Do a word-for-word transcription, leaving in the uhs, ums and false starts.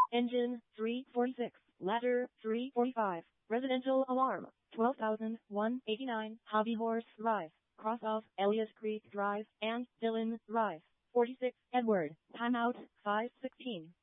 Engine, three forty-six. Ladder, three forty-five. Residential alarm, twelve thousand one hundred eighty-nine. Hobby Horse Drive, cross off Elliott Creek Drive and Dillon Drive. forty-six Edward, timeout, five sixteen.